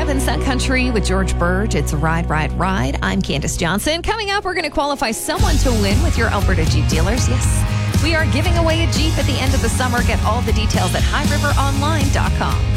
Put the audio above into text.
7 Sun Country with George Burge. It's Ride, Ride, Ride. I'm Candace Johnson. Coming up, we're going to qualify someone to win with your Alberta Jeep dealers. Yes, we are giving away a Jeep at the end of the summer. Get all the details at highriveronline.com.